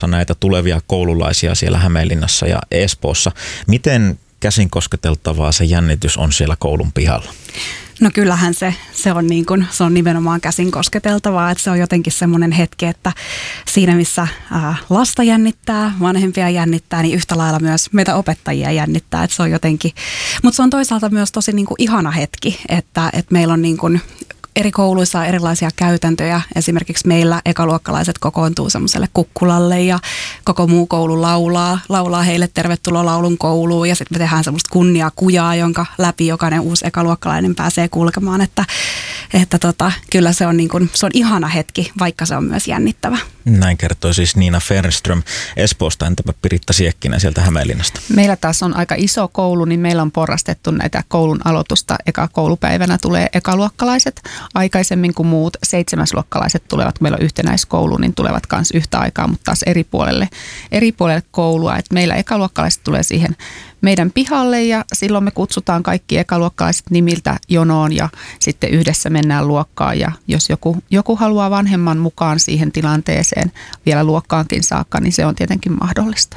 näitä tulevia koululaisia siellä Hämeenlinnassa ja Espoossa. Miten käsin kosketeltavaa se jännitys on siellä koulun pihalla? No kyllähän se on niin kuin, se on nimenomaan käsin kosketeltavaa, että se on jotenkin semmoinen hetki, että siinä missä lasta jännittää, vanhempia jännittää, niin yhtä lailla myös meitä opettajia jännittää, että se on jotenkin, mutta se on toisaalta myös tosi niin kuin ihana hetki, että meillä on niin kuin eri kouluissa on erilaisia käytäntöjä. Esimerkiksi meillä ekaluokkalaiset kokoontuu semmoiselle kukkulalle ja koko muu koulu laulaa heille tervetuloa laulun kouluun. Ja sitten me tehdään semmoista kunniakujaa, jonka läpi jokainen uusi ekaluokkalainen pääsee kulkemaan. Että kyllä se on, niin kuin, se on ihana hetki, vaikka se on myös jännittävä. Näin kertoi siis Niina Fernström Espoosta. Entäpä Piritta Siekkinen sieltä Hämeenlinnasta? Meillä taas on aika iso koulu, niin meillä on porrastettu näitä koulun aloitusta. Eka koulupäivänä tulee ekaluokkalaiset. Aikaisemmin kuin muut 7-luokkalaiset tulevat, kun meillä on yhtenäiskoulu, niin tulevat myös yhtä aikaa, mutta taas eri puolelle koulua. Et meillä ekaluokkalaiset tulee siihen meidän pihalle ja silloin me kutsutaan kaikki ekaluokkalaiset nimiltä jonoon ja sitten yhdessä mennään luokkaan. Ja jos joku haluaa vanhemman mukaan siihen tilanteeseen vielä luokkaankin saakka, niin se on tietenkin mahdollista.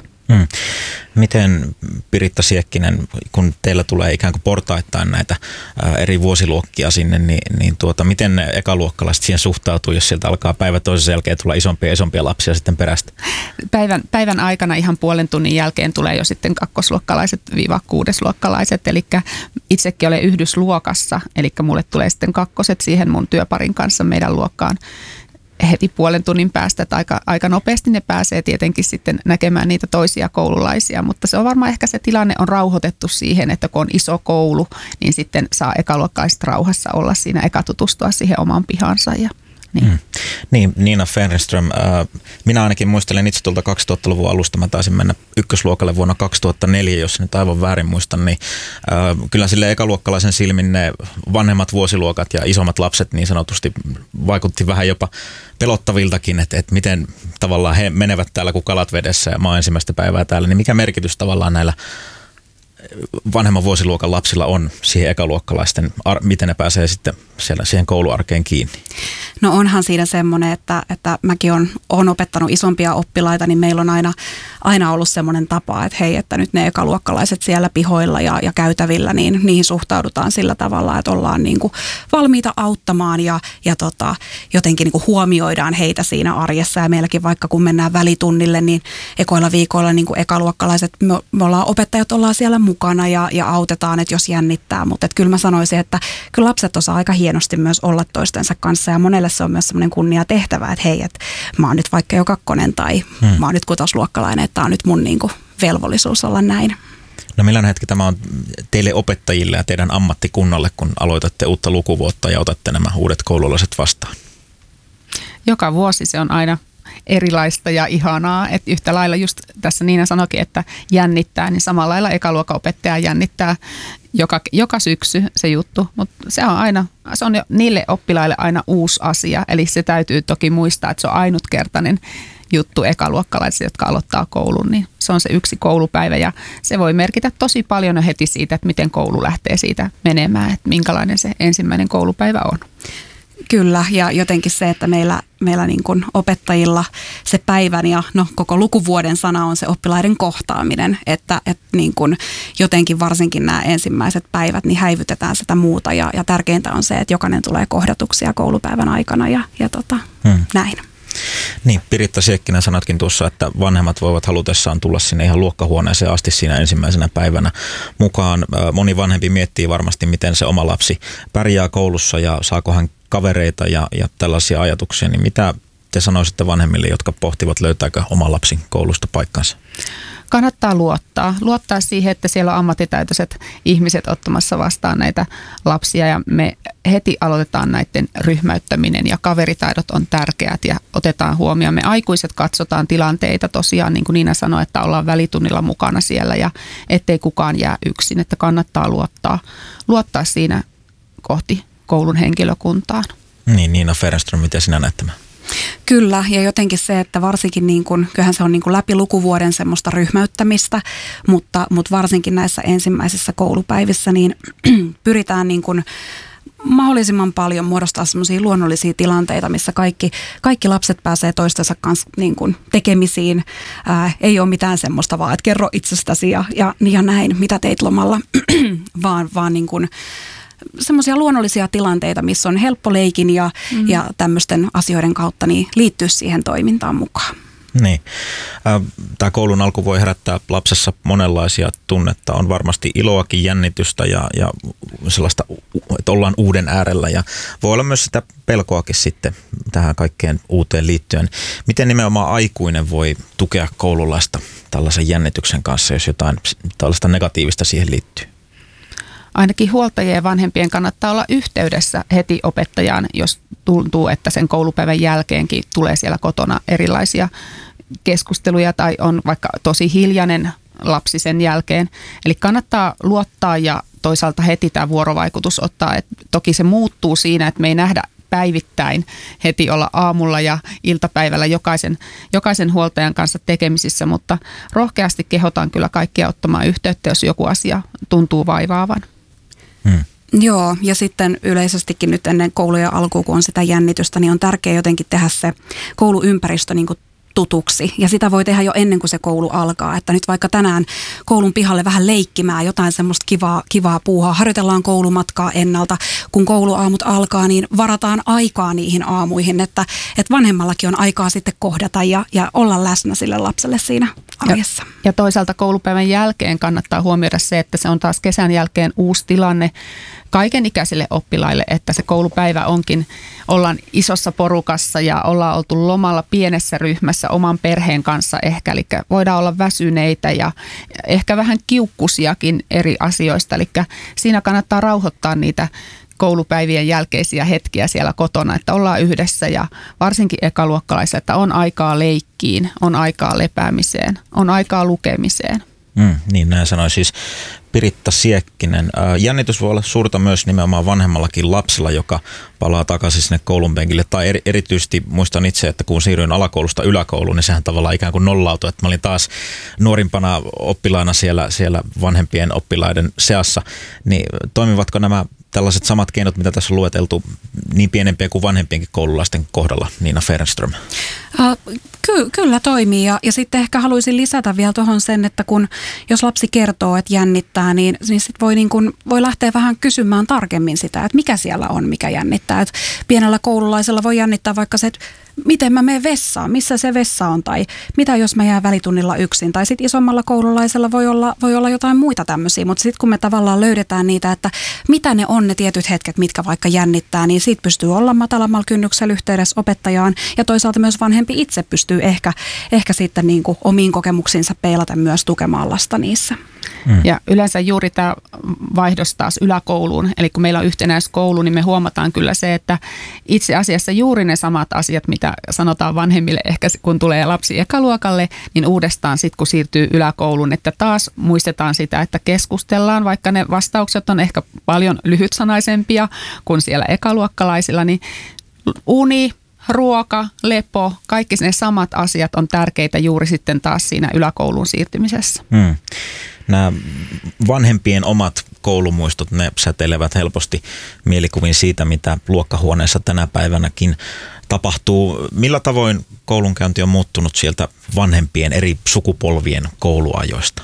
Miten Piritta Siekkinen, kun teillä tulee ikään kuin portaittain näitä eri vuosiluokkia sinne, niin miten ne ekaluokkalaiset siihen suhtautuu, jos sieltä alkaa päivä toisen jälkeen tulla isompia lapsia sitten perästä? Päivän aikana ihan puolen tunnin jälkeen tulee jo sitten kakkosluokkalaiset - kuudesluokkalaiset, eli itsekin olen yhdysluokassa, eli mulle tulee sitten kakkoset siihen mun työparin kanssa meidän luokkaan heti puolen tunnin päästä, että aika nopeasti ne pääsee tietenkin sitten näkemään niitä toisia koululaisia, mutta se on varmaan ehkä se tilanne on rauhoitettu siihen, että kun on iso koulu, niin sitten saa ekaluokkaiset rauhassa olla siinä eka tutustua siihen omaan pihansa ja niin. Niin, Niina Fernström, minä ainakin muistelen itse tuolta 2000-luvun alusta, mä taisin mennä ykkösluokalle vuonna 2004, jos nyt aivan väärin muistan, niin kyllä sille ekaluokkalaisen silmin ne vanhemmat vuosiluokat ja isommat lapset niin sanotusti vaikutti vähän jopa pelottaviltakin, että miten tavallaan he menevät täällä kuin kalat vedessä ja mä oon ensimmäistä päivää täällä, niin mikä merkitys tavallaan näillä vanhemman vuosiluokan lapsilla on siihen ekaluokkalaisten, miten ne pääsee sitten siellä siihen kouluarkeen kiinni? No onhan siinä semmoinen, että mäkin olen opettanut isompia oppilaita, niin meillä on aina ollut semmoinen tapa, että hei, että nyt ne ekaluokkalaiset siellä pihoilla ja käytävillä, niin niihin suhtaudutaan sillä tavalla, että ollaan niin kuin valmiita auttamaan ja jotenkin niin kuin huomioidaan heitä siinä arjessa. Ja meilläkin vaikka kun mennään välitunnille, niin ekoilla viikoilla niin kuin ekaluokkalaiset, me ollaan opettajat ollaan siellä mukana ja autetaan, että jos jännittää, mutta kyllä mä sanoisin, että kyllä lapset osaa aika hienosti myös olla toistensa kanssa ja monelle se on myös semmoinen kunnia tehtävä, että hei, että mä oon nyt vaikka jo kakkonen tai mä oon nyt kutosluokkalainen, että tää on nyt mun niin kuin velvollisuus olla näin. No millainen hetki tämä on teille opettajille ja teidän ammattikunnalle, kun aloitatte uutta lukuvuotta ja otatte nämä uudet koululaiset vastaan? Joka vuosi se on aina erilaista ja ihanaa, että yhtä lailla just tässä Niina sanoikin, että jännittää, niin samalla lailla ekaluokan opettaja jännittää joka syksy se juttu, mutta se on jo niille oppilaille aina uusi asia, eli se täytyy toki muistaa, että se on ainutkertainen juttu ekaluokkalaisille, jotka aloittaa koulun, niin se on se yksi koulupäivä ja se voi merkitä tosi paljon heti siitä, että miten koulu lähtee siitä menemään, että minkälainen se ensimmäinen koulupäivä on. Kyllä, ja jotenkin se, että meillä niin kuin opettajilla se päivän ja koko lukuvuoden sana on se oppilaiden kohtaaminen, että niin kuin jotenkin varsinkin nämä ensimmäiset päivät, niin häivytetään sitä muuta ja tärkeintä on se, että jokainen tulee kohdatuksia koulupäivän aikana ja näin. Niin, Piritta Siekkinen sanotkin tuossa, että vanhemmat voivat halutessaan tulla sinne ihan luokkahuoneeseen asti siinä ensimmäisenä päivänä mukaan. Moni vanhempi miettii varmasti, miten se oma lapsi pärjää koulussa ja saako hän kavereita ja tällaisia ajatuksia. Niin mitä te sanoisitte vanhemmille, jotka pohtivat, löytääkö oma lapsi koulusta paikkansa? Kannattaa luottaa siihen, että siellä on ammattitaitoiset ihmiset ottamassa vastaan näitä lapsia ja me heti aloitetaan näiden ryhmäyttäminen ja kaveritaidot on tärkeät ja otetaan huomioon. Me aikuiset katsotaan tilanteita tosiaan, niin kuin Niina sanoi, että ollaan välitunnilla mukana siellä ja ettei kukaan jää yksin, että kannattaa luottaa siinä kohti koulun henkilökuntaan. Niin, Niina Fernström, miten sinä näet tämän? Kyllä, ja jotenkin se, että varsinkin niin kuin, kyllähän se on niin kuin läpi lukuvuoden semmoista ryhmäyttämistä, mutta varsinkin näissä ensimmäisissä koulupäivissä niin pyritään niin kuin mahdollisimman paljon muodostaa semmoisia luonnollisia tilanteita, missä kaikki lapset pääsee toistensa kanssa niin kuin tekemisiin. Ei ole mitään semmoista vaan, että kerro itsestäsi ja näin, mitä teit lomalla, vaan niin kuin semmoisia luonnollisia tilanteita, missä on helppo leikin ja tämmöisten asioiden kautta niin liittyä siihen toimintaan mukaan. Niin. Tämä koulun alku voi herättää lapsessa monenlaisia tunnetta. On varmasti iloakin, jännitystä ja sellaista, että ollaan uuden äärellä. Ja voi olla myös sitä pelkoakin sitten tähän kaikkeen uuteen liittyen. Miten nimenomaan aikuinen voi tukea koululaista tällaisen jännityksen kanssa, jos jotain tällaista negatiivista siihen liittyy? Ainakin huoltajien ja vanhempien kannattaa olla yhteydessä heti opettajaan, jos tuntuu, että sen koulupäivän jälkeenkin tulee siellä kotona erilaisia keskusteluja tai on vaikka tosi hiljainen lapsi sen jälkeen. Eli kannattaa luottaa ja toisaalta heti tämä vuorovaikutus ottaa. Et toki se muuttuu siinä, että me ei nähdä päivittäin heti olla aamulla ja iltapäivällä jokaisen huoltajan kanssa tekemisissä, mutta rohkeasti kehotan kyllä kaikkia ottamaan yhteyttä, jos joku asia tuntuu vaivaavan. Joo, ja sitten yleisestikin nyt ennen koulujen alkuun, kun on sitä jännitystä, niin on tärkeää jotenkin tehdä se kouluympäristö niin kuin tutuksi. Ja sitä voi tehdä jo ennen kuin se koulu alkaa. Että nyt vaikka tänään koulun pihalle vähän leikkimään jotain semmoista kivaa puuhaa. Harjoitellaan koulumatkaa ennalta. Kun kouluaamut alkaa, niin varataan aikaa niihin aamuihin, että vanhemmallakin on aikaa sitten kohdata ja olla läsnä sille lapselle siinä arjessa. Ja toisaalta koulupäivän jälkeen kannattaa huomioida se, että se on taas kesän jälkeen uusi tilanne kaikenikäisille oppilaille, että se koulupäivä ollaan isossa porukassa ja ollaan oltu lomalla pienessä ryhmässä oman perheen kanssa ehkä, eli voidaan olla väsyneitä ja ehkä vähän kiukkusiakin eri asioista, eli siinä kannattaa rauhoittaa niitä koulupäivien jälkeisiä hetkiä siellä kotona, että ollaan yhdessä ja varsinkin ekaluokkalaisilla, että on aikaa leikkiin, on aikaa lepäämiseen, on aikaa lukemiseen. Niin näin sanoi siis Piritta Siekkinen. Jännitys voi olla suurta myös nimenomaan vanhemmallakin lapsella, joka palaa takaisin sinne koulun penkille. Tai erityisesti muistan itse, että kun siirryin alakoulusta yläkouluun, niin sehän tavallaan ikään kuin nollautui. Että mä olin taas nuorimpana oppilaana siellä vanhempien oppilaiden seassa. Niin toimivatko nämä tällaiset samat keinot, mitä tässä on lueteltu, niin pienempien kuin vanhempienkin koululaisten kohdalla, Niina Fernström? Kyllä toimii ja sitten ehkä haluaisin lisätä vielä tuohon sen, että jos lapsi kertoo, että jännittää, niin sit voi lähteä vähän kysymään tarkemmin sitä, että mikä siellä on, mikä jännittää. Että pienellä koululaisella voi jännittää vaikka se, että miten mä menen vessaan, missä se vessa on tai mitä jos mä jään välitunnilla yksin. Tai sitten isommalla koululaisella voi olla jotain muita tämmöisiä, mutta sitten kun me tavallaan löydetään niitä, että mitä ne on ne tietyt hetket, mitkä vaikka jännittää, niin siitä pystyy olla matalammalla kynnyksellä yhteydessä opettajaan ja toisaalta myös vanhempi itse pystyy ehkä sitten niin kuin omiin kokemuksiinsa peilata myös tukemaan lasta niissä. Ja yleensä juuri tämä vaihdos taas yläkouluun, eli kun meillä on yhtenäiskoulu, niin me huomataan kyllä se, että itse asiassa juuri ne samat asiat, mitä sanotaan vanhemmille ehkä kun tulee lapsi ekaluokalle, niin uudestaan sitten kun siirtyy yläkouluun, että taas muistetaan sitä, että keskustellaan, vaikka ne vastaukset on ehkä paljon lyhytsanaisempia kuin siellä ekaluokkalaisilla, niin uni, ruoka, lepo, kaikki ne samat asiat on tärkeitä juuri sitten taas siinä yläkouluun siirtymisessä. Nämä vanhempien omat koulumuistot, ne säteilevät helposti mielikuviin siitä, mitä luokkahuoneessa tänä päivänäkin tapahtuu. Millä tavoin koulunkäynti on muuttunut sieltä vanhempien eri sukupolvien kouluajoista?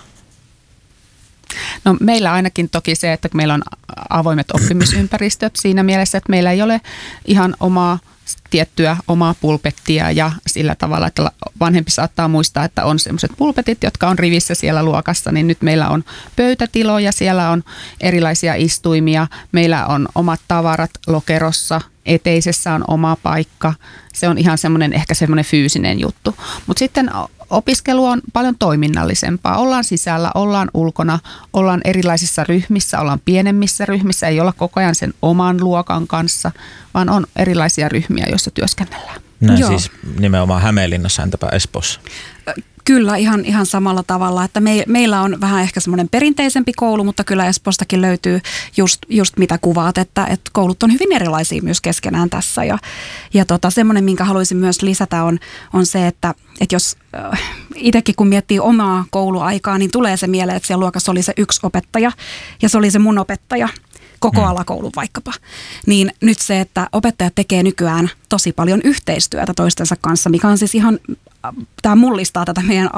No meillä ainakin toki se, että meillä on avoimet oppimisympäristöt siinä mielessä, että meillä ei ole ihan tiettyä omaa pulpettia ja sillä tavalla, että vanhempi saattaa muistaa, että on sellaiset pulpetit, jotka on rivissä siellä luokassa, niin nyt meillä on pöytätiloja, siellä on erilaisia istuimia, meillä on omat tavarat lokerossa, eteisessä on oma paikka, se on ihan ehkä semmoinen fyysinen juttu, mutta sitten opiskelu on paljon toiminnallisempaa. Ollaan sisällä, ollaan ulkona, ollaan erilaisissa ryhmissä, ollaan pienemmissä ryhmissä, ei olla koko ajan sen oman luokan kanssa, vaan on erilaisia ryhmiä, joissa työskennellään. Näin siis nimenomaan Hämeenlinnassa, entäpä Espoossa? Kyllä, ihan samalla tavalla, että meillä on vähän ehkä semmoinen perinteisempi koulu, mutta kyllä Espoostakin löytyy just mitä kuvaat, että koulut on hyvin erilaisia myös keskenään tässä. Ja semmoinen, minkä haluaisin myös lisätä on se, että jos itsekin kun miettii omaa kouluaikaa, niin tulee se mieleen, että siellä luokassa oli se yksi opettaja ja se oli se mun opettaja. koko alakoulun vaikkapa. Niin nyt se, että opettajat tekee nykyään tosi paljon yhteistyötä toistensa kanssa, mikä on siis ihan, tämä mullistaa tätä meidän